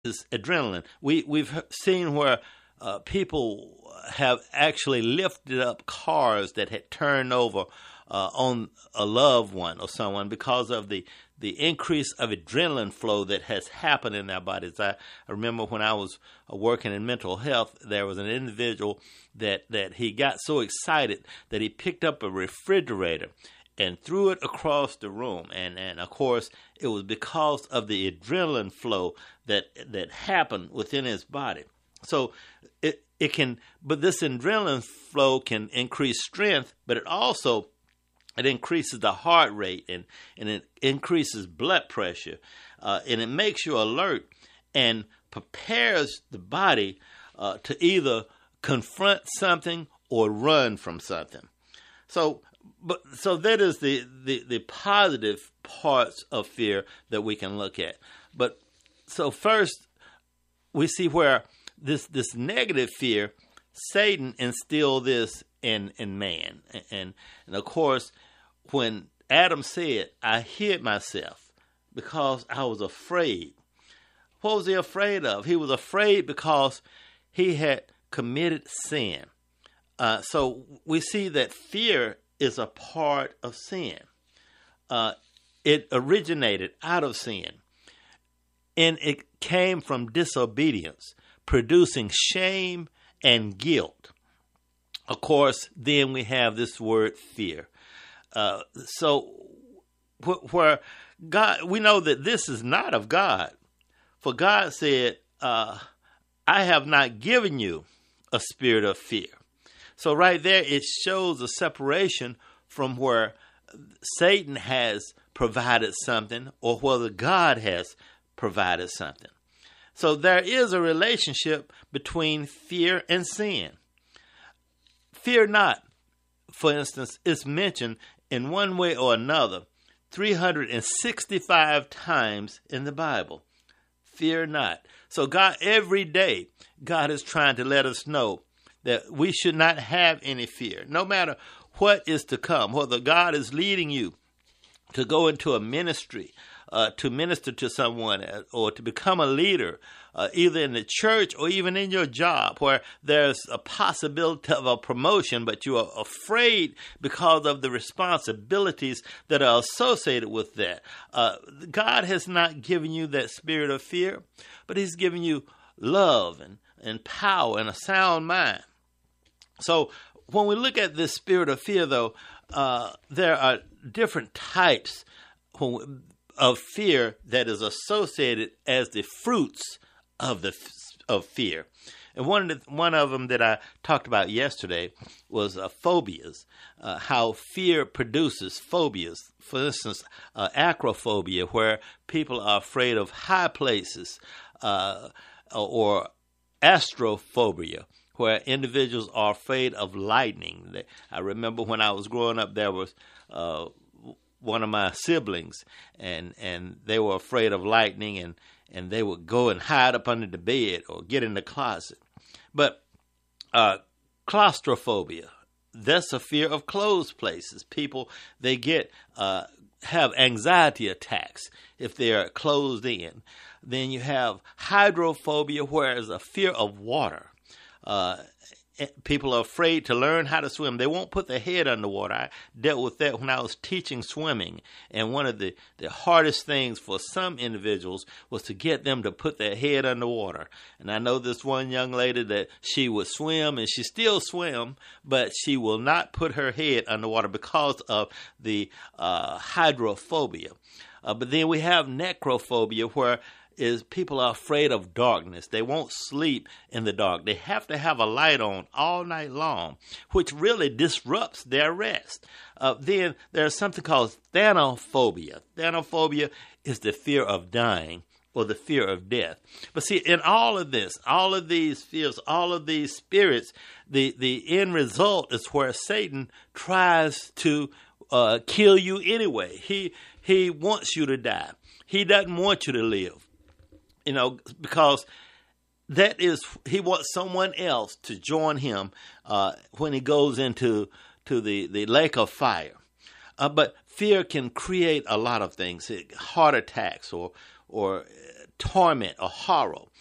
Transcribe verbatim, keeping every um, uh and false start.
is adrenaline. We we've seen where uh, people have actually lifted up cars that had turned over uh, on a loved one or someone because of the the increase of adrenaline flow that has happened in their bodies. I, I remember when I was uh, working in mental health, there was an individual that that he got so excited that he picked up a refrigerator and threw it across the room. And, and of course, it was because of the adrenaline flow that that happened within his body. So it it can, but this adrenaline flow can increase strength, but it also it increases the heart rate and, and it increases blood pressure, uh, and it makes you alert and prepares the body uh, to either confront something or run from something. So, but so that is the, the, the positive parts of fear that we can look at. But so first, we see where this this negative fear, Satan instilled this in in man, and and of course, when Adam said, "I hid myself because I was afraid," what was he afraid of? He was afraid because he had committed sin. Uh, so we see that fear is a part of sin. Uh, it originated out of sin, and it came from disobedience, producing shame and guilt. Of course, then we have this word fear. Uh, so wh- where God, we know that this is not of God. For God said, uh, I have not given you a spirit of fear. So right there, it shows a separation from where Satan has provided something or whether God has provided something. So there is a relationship between fear and sin. Fear not, for instance, is mentioned in one way or another three hundred sixty-five times in the Bible. Fear not. So God, every day, God is trying to let us know that we should not have any fear, no matter what is to come, whether God is leading you to go into a ministry, uh, to minister to someone, uh, or to become a leader, uh, either in the church or even in your job, where there's a possibility of a promotion, but you are afraid because of the responsibilities that are associated with that. Uh, God has not given you that spirit of fear, but He's given you love and, and power and a sound mind. So when we look at this spirit of fear, though, uh, there are different types of fear that is associated as the fruits of the of fear. And one of the, one of them that I talked about yesterday was uh, phobias, uh, how fear produces phobias. For instance, uh, acrophobia, where people are afraid of high places, uh, or astrophobia, where individuals are afraid of lightning. I remember when I was growing up, there was uh, one of my siblings, and, and they were afraid of lightning, and, and they would go and hide up under the bed or get in the closet. But uh, claustrophobia, that's a fear of closed places. People, they get uh, have anxiety attacks if they are closed in. Then you have hydrophobia, where is a fear of water. Uh, people are afraid to learn how to swim. They won't put their head underwater. I dealt with that when I was teaching swimming. And one of the, the hardest things for some individuals was to get them to put their head underwater. And I know this one young lady that she would swim, and she still swim, but she will not put her head underwater because of the uh, hydrophobia. Uh, but then we have necrophobia, where is people are afraid of darkness. They won't sleep in the dark. They have to have a light on all night long, which really disrupts their rest. Uh, then there's something called thanophobia. Thanophobia is the fear of dying or the fear of death. But see, in all of this, all of these fears, all of these spirits, the, the end result is where Satan tries to uh, kill you anyway. He, he wants you to die. He doesn't want you to live. You know, because that is, he wants someone else to join him uh, when he goes into to the, the lake of fire. Uh, but fear can create a lot of things, heart attacks or or torment or horror.